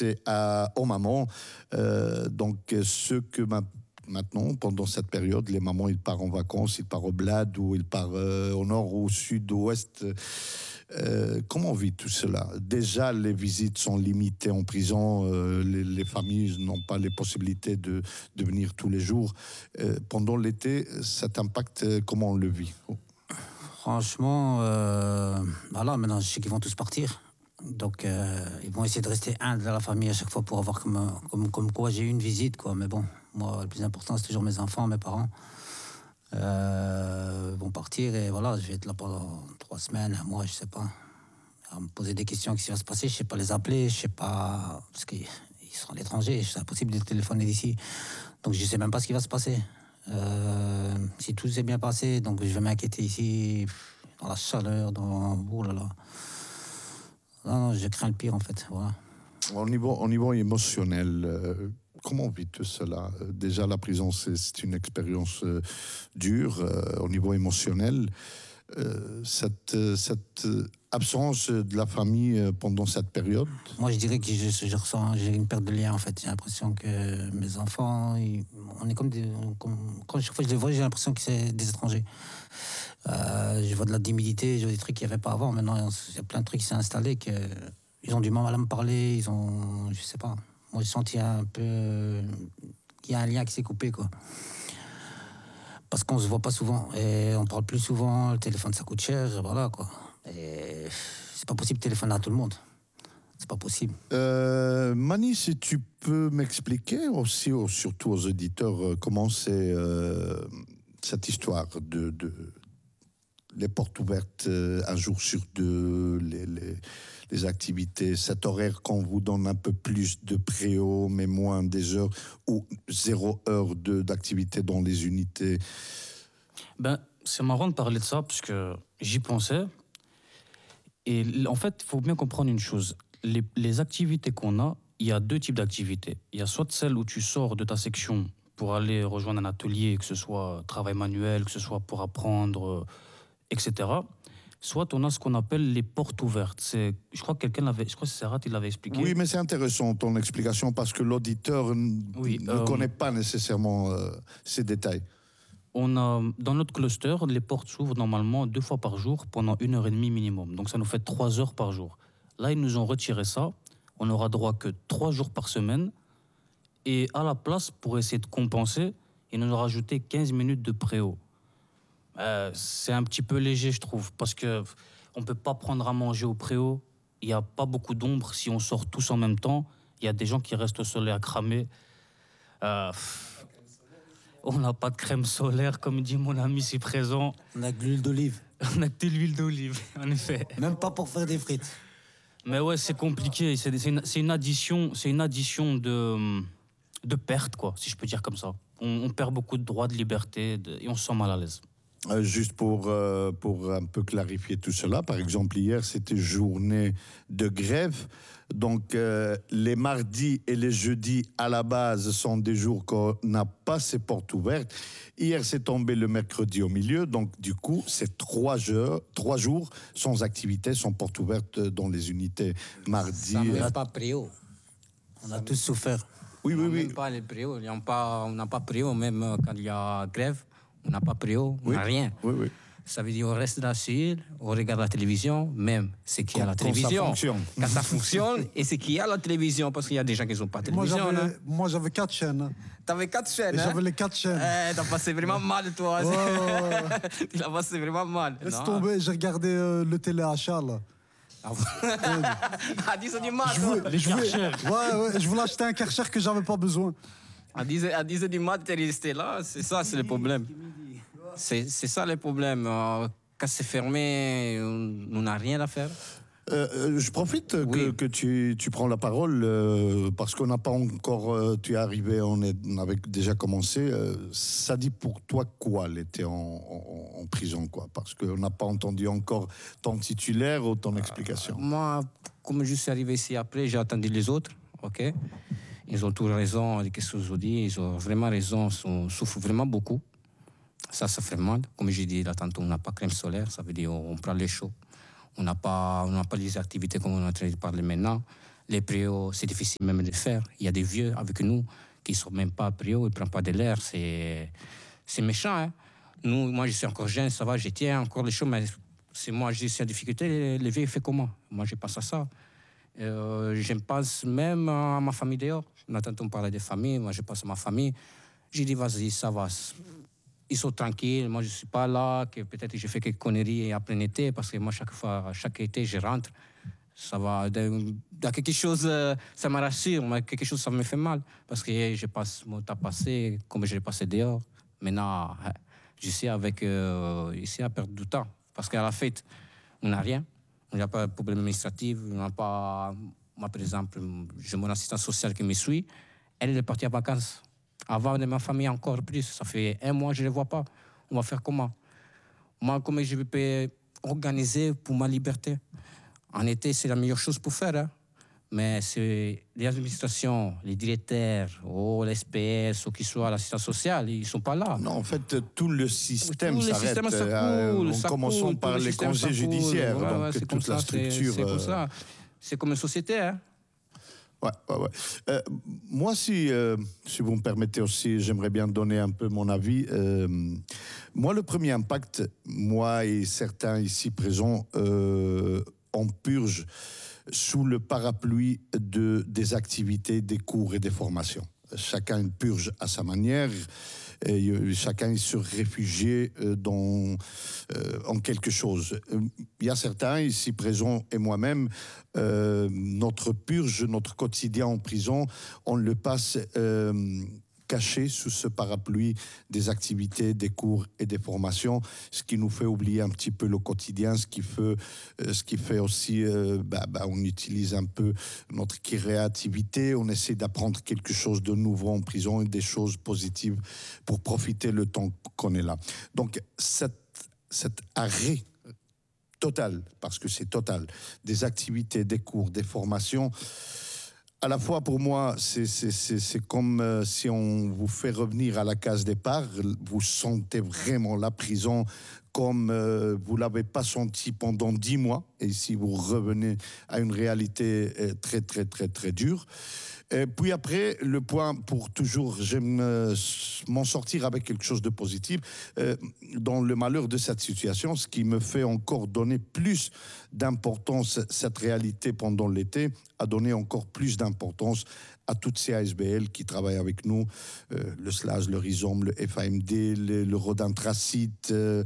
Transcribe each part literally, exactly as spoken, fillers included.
c'est à, aux mamans. Euh, donc, ce que ma, maintenant, pendant cette période, les mamans, ils partent en vacances, ils partent au bled ou ils partent euh, au nord, au sud, au ouest. Euh, comment on vit tout cela? Déjà, les visites sont limitées en prison. Euh, les, les familles n'ont pas les possibilités de, de venir tous les jours. Euh, pendant l'été, cet impact, euh, comment on le vit? Franchement, euh, voilà, maintenant je sais qu'ils vont tous partir. Donc, euh, ils vont essayer de rester un de la famille à chaque fois pour avoir comme, comme, comme quoi j'ai eu une visite, quoi. Mais bon, moi, le plus important, c'est toujours mes enfants, mes parents. Euh, vont partir et voilà, je vais être là pendant trois semaines, un mois, je sais pas. À me poser des questions, qu'est-ce qui va se passer, je sais pas les appeler, je sais pas, parce qu'ils sont à l'étranger, c'est impossible de les téléphoner d'ici. Donc je sais même pas ce qui va se passer. Euh, si tout s'est bien passé, donc je vais m'inquiéter ici, dans la chaleur, dans... Oh là là. Non, non, je crains le pire en fait, voilà. Au niveau, au niveau émotionnel, euh, comment on vit tout cela? Déjà, la prison, c'est, c'est une expérience euh, dure. Euh, au niveau émotionnel, euh, cette, cette absence de la famille pendant cette période? Moi, je dirais que je, je ressens, j'ai une perte de lien en fait. J'ai l'impression que mes enfants, ils, on est comme des... Comme, quand chaque fois que je les vois, j'ai l'impression que c'est des étrangers. Euh, je vois de la timidité, je vois des trucs qu'il n'y avait pas avant. Maintenant, il y a plein de trucs qui s'est installé que... Ils ont du mal à me parler, ils ont... Je sais pas. Moi, j'ai senti un peu... qu'il y a un lien qui s'est coupé, quoi. Parce qu'on se voit pas souvent. Et on parle plus souvent, le téléphone, ça coûte cher, voilà, quoi. Et c'est pas possible de téléphoner à tout le monde. C'est pas possible. Euh, Mani, si tu peux m'expliquer aussi, surtout aux auditeurs, comment c'est euh, cette histoire de... de les portes ouvertes euh, un jour sur deux, les, les, les activités, cet horaire qu'on vous donne un peu plus de préau, mais moins des heures, ou zéro heure de, d'activité dans les unités. Ben, c'est marrant de parler de ça, parce que j'y pensais. Et en fait, il faut bien comprendre une chose. Les, les activités qu'on a, il y a deux types d'activités. Il y a soit celle où tu sors de ta section pour aller rejoindre un atelier, que ce soit travail manuel, que ce soit pour apprendre... et cetera. Soit on a ce qu'on appelle les portes ouvertes. C'est, je crois que quelqu'un l'avait, je crois que c'est Serrat, il l'avait expliqué. Oui, mais c'est intéressant ton explication parce que l'auditeur oui, ne euh, connaît pas nécessairement euh, ces détails. On a, dans notre cluster, les portes s'ouvrent normalement deux fois par jour pendant une heure et demie minimum. Donc ça nous fait trois heures par jour. Là, ils nous ont retiré ça. On n'aura droit que trois jours par semaine. Et à la place, pour essayer de compenser, ils nous ont rajouté quinze minutes de préau. Euh, c'est un petit peu léger, je trouve, parce que on peut pas prendre à manger au préau. Il y a pas beaucoup d'ombre si on sort tous en même temps. Il y a des gens qui restent au soleil à cramer. Euh, on n'a pas de crème solaire, comme dit mon ami ici présent. On a de l'huile d'olive. On a que de l'huile d'olive, en effet. Même pas pour faire des frites. Mais ouais, c'est compliqué. C'est, c'est, une, c'est une addition, c'est une addition de, de perte, quoi, si je peux dire comme ça. On, on perd beaucoup de droits, de liberté, de, et on se sent mal à l'aise. Euh, juste pour, euh, pour un peu clarifier tout cela, par exemple, hier, c'était journée de grève. Donc, euh, les mardis et les jeudis, à la base, sont des jours qu'on n'a pas ces portes ouvertes. Hier, c'est tombé le mercredi au milieu. Donc, du coup, c'est trois, heures, trois jours sans activité, sans portes ouvertes dans les unités. Mardi... Ça n'a pas préau. On a tous souffert. Oui, oui, oui. Même pas les préaux. On n'a pas préau, même quand il y a grève. On n'a pas préau, on n'a oui. rien. Oui, oui. Ça veut dire qu'on reste là sur, on regarde la télévision, même ce qu'il y a à la télévision. Quand ça fonctionne. Quand ça fonctionne, et ce qu'il y a à la télévision, parce qu'il y a des gens qui n'ont pas de télévision. Moi, j'avais, hein. les, moi, j'avais quatre chaînes. T'avais quatre chaînes, Et hein? j'avais les quatre chaînes. Eh, t'as passé vraiment mal, toi. Ouais, ouais, ouais. Tu l'as passé vraiment mal. Laisse non? tomber, j'ai regardé euh, le téléachat, là. À dix heures du mat, Je voulais, Les je voulais- Karcher. ouais, ouais, je voulais acheter un Karcher que j'avais pas besoin. à dix heures du mat, t'es resté là. C'est ça, c'est le problème. C'est, c'est ça le problème. Euh, Quand c'est fermé, on n'a rien à faire. Euh, je profite que, Oui. que tu, tu prends la parole euh, parce qu'on n'a pas encore. Euh, tu es arrivé, on, est, on avait déjà commencé. Euh, ça dit pour toi quoi l'été en, en, en prison, quoi? Parce qu'on n'a pas entendu encore ton titulaire ou ton explication. Euh, moi, comme je suis arrivé ici après, j'ai attendu les autres. Ok, ils ont tous raison. Qu'est-ce que je vous dis? Ils ont vraiment raison. Ils souffrent vraiment beaucoup. Ça, ça fait mal. Comme j'ai dit là tantôt, on n'a pas crème solaire. Ça veut dire on prend les chauds. On n'a pas, on n'a pas les activités comme on est en train de parler maintenant. Les préaux, c'est difficile même de les faire. Il y a des vieux avec nous qui ne sont même pas préaux, ils ne prennent pas de l'air. C'est, c'est méchant. Hein? Nous, moi, je suis encore jeune, ça va, je tiens encore les choses, mais c'est moi, je suis en difficulté. Les, les vieux, ils font comment? Moi, je pense à ça. Euh, je pense même à ma famille dehors. On a tantôt parlé de famille, moi, je pense à ma famille. J'ai dit, vas-y, ça va. Ils sont tranquilles, moi, je ne suis pas là, que peut-être je fais quelques conneries après l'été, parce que moi, chaque fois, chaque été, je rentre. Ça va, de, de quelque chose, ça me rassure, mais quelque chose, ça me fait mal. Parce que je passe mon temps passé comme je l'ai passé dehors. Maintenant, je suis avec, euh, ici à perdre du temps. Parce qu'à la fête, on n'a rien. On n'a pas de problème administratif. On n'a pas, moi, par exemple, j'ai mon assistant social qui me suit. Elle est partie en vacances. Avant de ma famille, encore plus. Ça fait un mois, je ne les vois pas. On va faire comment? Moi, comment je peux organiser pour ma liberté? En été, c'est la meilleure chose pour faire. Hein? Mais c'est les administrations, les directeurs, ou l'S P S, ou qui soit l'assistant social, ils ne sont pas là. Non, en fait, tout le système tout le s'arrête. système, ça euh, coule, en ça commençant coule, par tout le les système, ça congés coule. judiciaires. Ouais, donc ouais, c'est toute comme la ça, c'est- structure. C'est, comme euh, ça. C'est comme une société. Hein? Ouais, ouais, ouais. Euh, moi, si, euh, si vous me permettez aussi, j'aimerais bien donner un peu mon avis. Euh, moi, le premier impact, moi et certains ici présents, euh, on purge sous le parapluie de, des activités, des cours et des formations. Chacun purge à sa manière. Et chacun se réfugie dans, euh, en quelque chose. Il y a certains ici présents et moi-même, euh, notre purge, notre quotidien en prison, on le passe euh, caché sous ce parapluie des activités, des cours et des formations, ce qui nous fait oublier un petit peu le quotidien, ce qui fait, euh, ce qui fait aussi, euh, bah, bah, on utilise un peu notre créativité, on essaie d'apprendre quelque chose de nouveau en prison et des choses positives pour profiter le temps qu'on est là. Donc cet, cet arrêt total, parce que c'est total, des activités, des cours, des formations, à la fois, pour moi, c'est, c'est, c'est, c'est comme euh, si on vous fait revenir à la case départ. Vous sentez vraiment la prison comme euh, vous ne l'avez pas senti pendant dix mois. Et si vous revenez à une réalité euh, très, très, très, très dure. Et puis après, le point pour toujours, j'aime euh, m'en sortir avec quelque chose de positif. Euh, dans le malheur de cette situation, ce qui me fait encore donner plus d'importance, cette réalité pendant l'été, a donné encore plus d'importance à toutes ces A S B L qui travaillent avec nous, euh, le S L A S, le Rhizome, le F A M D, le, le Rhodanthracite, euh,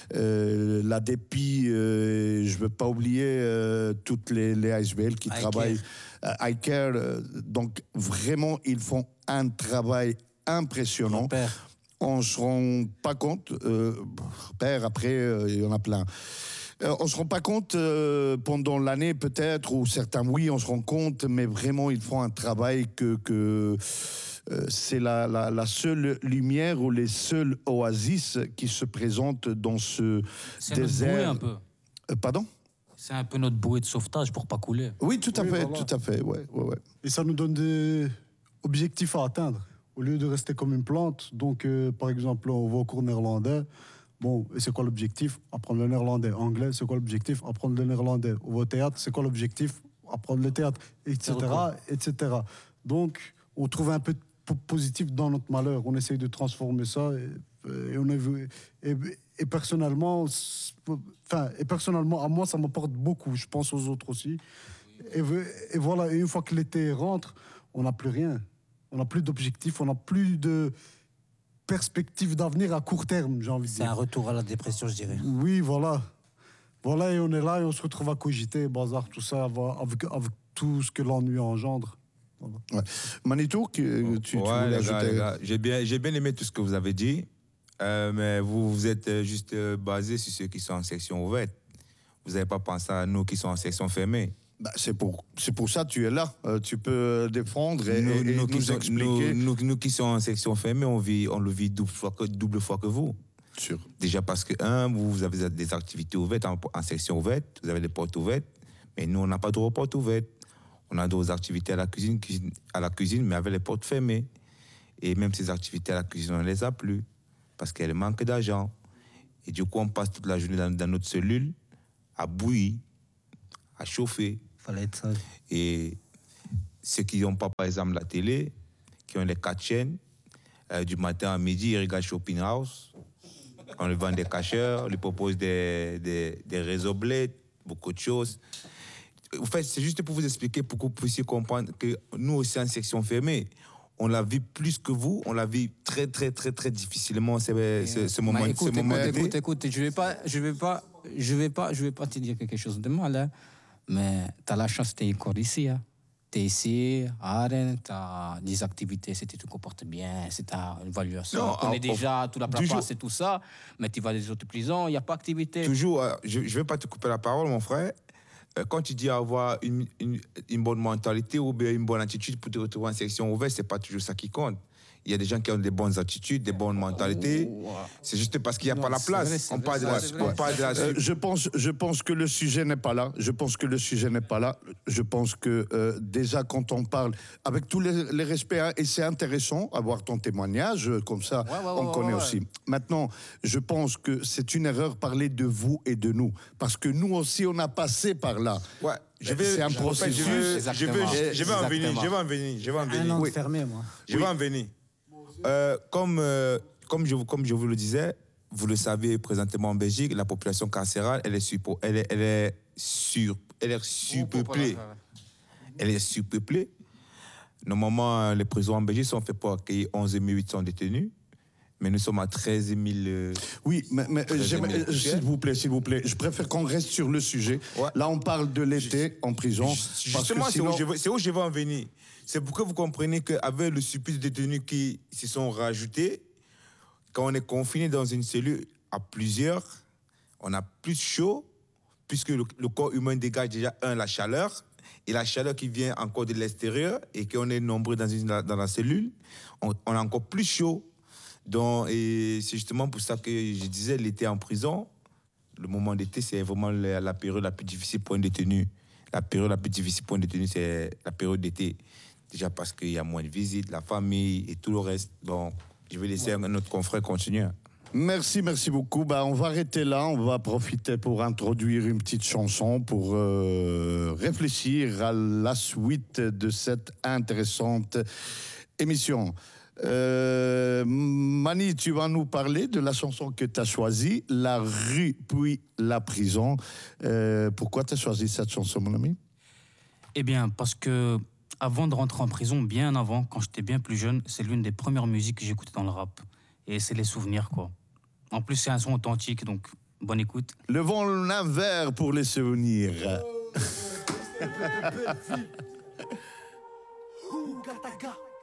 euh, l'A D P I, euh, je ne veux pas oublier euh, toutes les, les A S B L qui I travaillent, euh, I Care, euh, donc vraiment ils font un travail impressionnant. Père. On ne se rend pas compte, euh, père après euh, il y en a plein. Euh, on ne se rend pas compte euh, pendant l'année peut-être, ou certains oui, on se rend compte, mais vraiment ils font un travail que, que euh, c'est la, la, la seule lumière ou les seules oasis qui se présentent dans ce C'est notre désert. bouée un peu. Euh, pardon? C'est un peu notre bouée de sauvetage pour pas couler. Oui, tout à Oui, fait, voilà. tout à fait, ouais, ouais, ouais. Et ça nous donne des objectifs à atteindre. Au lieu de rester comme une plante, donc euh, par exemple, on va au cours néerlandais. Bon, et c'est quoi l'objectif? Apprendre le néerlandais. Anglais, c'est quoi l'objectif? Apprendre le néerlandais. On va au théâtre, c'est quoi l'objectif? Apprendre le théâtre, et cetera, et cetera. Donc, on trouve un peu de po- positif dans notre malheur. On essaye de transformer ça. Et, et on est, vu- et, et personnellement, c'est- enfin, et personnellement, à moi, ça m'apporte beaucoup. Je pense aux autres aussi. Et, et voilà, et une fois que l'été rentre, on n'a plus rien. On n'a plus d'objectif, on n'a plus de perspective d'avenir à court terme, j'ai envie de C'est un dire. retour à la dépression, je dirais. Oui, voilà. Voilà, et on est là et on se retrouve à cogiter, bazar, tout ça, avec, avec tout ce que l'ennui engendre. Voilà. Ouais. Manitou, que, tu, tu Ouais, voulais les gars, ajouter les gars, j'ai bien, j'ai bien aimé tout ce que vous avez dit, euh, mais vous, vous êtes euh, juste euh, basé sur ceux qui sont en section ouverte. Vous n'avez pas pensé à nous qui sont en section fermée. Bah, c'est pour, c'est pour ça que tu es là. Euh, tu peux défendre et, nous, et- et nous nous, qui sont, expliquer. nous, nous- nous qui sommes en section fermée, on, vit, on le vit double fois que, double fois que vous. Sûr. Déjà parce que, un, vous, vous avez des activités ouvertes en, en section ouverte, vous avez des portes ouvertes, mais nous, on n'a pas de portes ouvertes. On a d'autres activités à la cuisine, cuisine- à la cuisine, mais avec les portes fermées. Et même ces activités à la cuisine, on ne les a plus parce qu'elles manquent d'argent. Et du coup, on passe toute la journée dans, dans notre cellule à bouillir, à chauffer. Fallait être sage. Et ceux qui n'ont pas, par exemple, la télé, qui ont les quatre chaînes, euh, du matin à midi, ils regardent Shopping House. On lui vend des cacheurs, on lui propose des, des, des réseaux bled, beaucoup de choses. En fait, c'est juste pour vous expliquer, pour que vous puissiez comprendre que nous aussi, en section fermée, on la vit plus que vous, on la vit très, très, très, très difficilement, ce, ce, ce moment. Mais écoute, ce moment écoute, écoute, écoute, je vais pas, je vais pas, je vais pas, je vais pas te dire quelque chose de mal, hein, mais tu as la chance d'être encore ici. Hein. Tu es ici, à Rennes, tu as des activités, si tu te comportes bien, si tu as une évaluation. Non, on connaît on- déjà toute la toujours- paperasse et tout ça, mais tu vas dans les autres prisons, il n'y a pas d'activité. Toujours, euh, je ne vais pas te couper la parole, mon frère. Euh, Quand tu dis avoir une, une, une bonne mentalité ou bien une bonne attitude pour te retrouver en section ouverte, ce n'est pas toujours ça qui compte. Il y a des gens qui ont des bonnes attitudes, des bonnes mentalités. C'est juste parce qu'il n'y a Non, pas la c'est place. vrai, c'est on vrai, parle de ça, la, c'est on vrai. parle de la Euh, je, pense, je pense que le sujet n'est pas là. Je pense que le sujet n'est pas là. Je pense que euh, déjà quand on parle, avec tous les, les respects, hein, et c'est intéressant avoir ton témoignage, euh, comme ça Ouais, ouais, on ouais, connaît ouais, aussi. Maintenant, je pense que c'est une erreur parler de vous et de nous, parce que nous aussi on a passé par là. Ouais, je vais, C'est un je- en fait, je processus. veux- je veux, Exactement. je vais en venir, Exactement. je vais en venir, je vais en Un venir. an Oui. de fermé, moi. Je vais en venir. Euh, comme, euh, comme, je, vous- comme je vous le disais, vous le savez, présentement en Belgique, la population carcérale, elle est, surpo- elle est, elle est, sur, elle est surpeuplée. Elle est surpeuplée. Normalement, les prisons en Belgique sont faites pour accueillir onze mille huit cents détenus, mais nous sommes à treize mille. euh, Oui, mais, mais, Très j'aimerais- aimé. euh, s'il vous plaît, s'il vous plaît, je préfère qu'on reste sur le sujet. Ouais. Là, on parle de l'été en prison. parce que Justement, c'est sinon- où, je veux- c'est où je veux en venir. C'est pour que vous compreniez qu'avec le surplus de détenus qui se sont rajoutés, quand on est confiné dans une cellule à plusieurs, on a plus chaud, puisque le, le corps humain dégage déjà, un, la chaleur, et la chaleur qui vient encore de l'extérieur, et qu'on est nombreux dans, une, dans la cellule, on, on a encore plus chaud. Donc, et c'est justement pour ça que je disais, l'été en prison, le moment d'été, c'est vraiment la, la période la plus difficile pour un détenu. La période la plus difficile pour un détenu, c'est la période d'été. Déjà parce qu'il y a moins de visites, la famille et tout le reste. Donc, je vais laisser un autre confrère continuer. Merci, merci beaucoup. Bah, on va arrêter là. On va profiter pour introduire une petite chanson pour euh, réfléchir à la suite de cette intéressante émission. Euh, Mani, tu vas nous parler de la chanson que tu as choisie, La rue puis la prison. Euh, pourquoi tu as choisi cette chanson, mon ami? Eh bien, parce que avant de rentrer en prison, bien avant, quand j'étais bien plus jeune, c'est l'une des premières musiques que j'écoutais dans le rap. Et c'est les souvenirs, quoi. En plus, c'est un son authentique, donc bonne écoute. Levons un verre pour les souvenirs. Ouh, Gataka.